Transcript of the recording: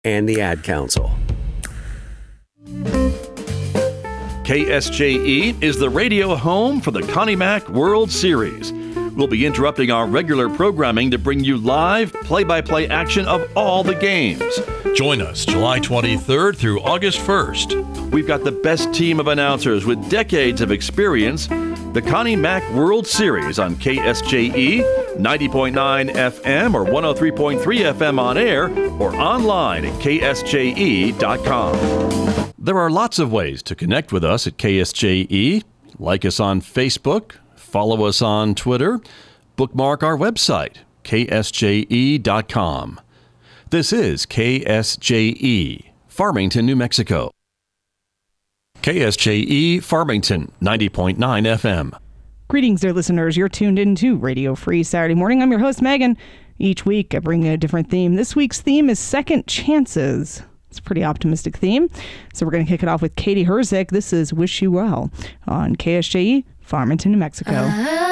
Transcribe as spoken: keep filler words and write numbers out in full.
and the Ad Council. K S J E is the radio home for the Connie Mack World Series. We'll be interrupting our regular programming to bring you live, play-by-play action of all the games. Join us July twenty-third through August first. We've got the best team of announcers with decades of experience. The Connie Mack World Series on K S J E, ninety point nine F M or one oh three point three F M on air, or online at K S J E dot com. There are lots of ways to connect with us at K S J E. Like us on Facebook, follow us on Twitter, bookmark our website, K S J E dot com. This is K S J E, Farmington, New Mexico. K S J E Farmington, ninety point nine F M. Greetings, dear listeners. You're tuned into Radio Free Saturday Morning. I'm your host, Megan. Each week, I bring you a different theme. This week's theme is Second Chances. It's a pretty optimistic theme. So we're going to kick it off with Katie Herzik. This is Wish You Well on K S J E, Farmington, New Mexico. Uh-huh.